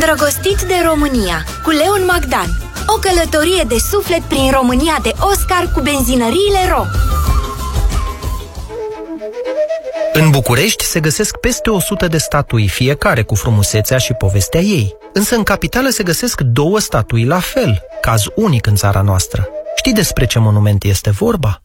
Îndrăgostit de România cu Leon Magdan. O călătorie de suflet prin România de Oscar cu benzinăriile Ro. În București se găsesc peste 100 de statui, fiecare cu frumusețea și povestea ei. Însă în capitală se găsesc 2 statui la fel, caz unic în țara noastră. Știi despre ce monument este vorba?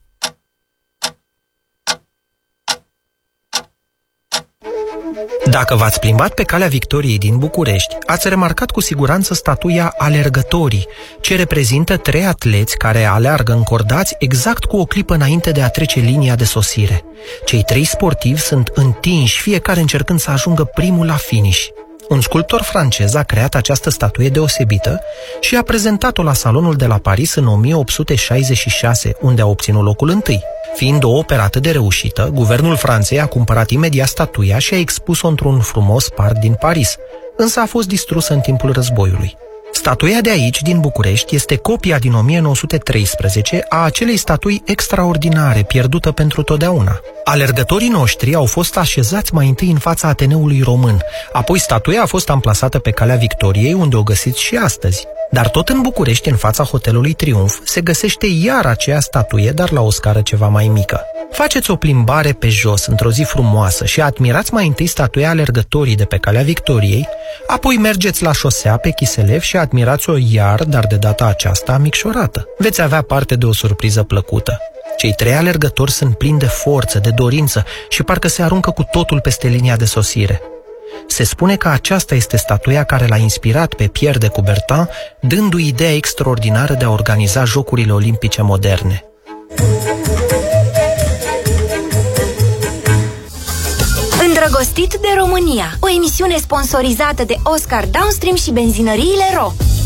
Dacă v-ați plimbat pe Calea Victoriei din București, ați remarcat cu siguranță statuia Alergătorii, ce reprezintă 3 atleți care aleargă încordați exact cu o clipă înainte de a trece linia de sosire. Cei 3 sportivi sunt întinși, fiecare încercând să ajungă primul la finish. Un sculptor francez a creat această statuie deosebită și a prezentat-o la Salonul de la Paris în 1866, unde a obținut locul întâi. Fiind o operă atât de reușită, guvernul Franței a cumpărat imediat statuia și a expus-o într-un frumos parc din Paris, însă a fost distrusă în timpul războiului. Statuia de aici, din București, este copia din 1913 a acelei statui extraordinare, pierdută pentru totdeauna. Alergătorii noștri au fost așezați mai întâi în fața Ateneului Român, apoi statuia a fost amplasată pe Calea Victoriei, unde o găsiți și astăzi. Dar tot în București, în fața Hotelului Triumf, se găsește iar aceea statuie, dar la o scară ceva mai mică. Faceți o plimbare pe jos, într-o zi frumoasă, și admirați mai întâi statuia Alergătorii de pe Calea Victoriei, apoi mergeți la șosea pe Chiselev și admirați-o iar, dar de data aceasta micșorată. Veți avea parte de o surpriză plăcută. Cei 3 alergători sunt plini de forță, de dorință și parcă se aruncă cu totul peste linia de sosire. Se spune că aceasta este statuia care l-a inspirat pe Pierre de Coubertin, dându-i ideea extraordinară de a organiza Jocurile Olimpice moderne. Îndrăgostit de România, o emisiune sponsorizată de Oscar Downstream și benzinăriile Ro.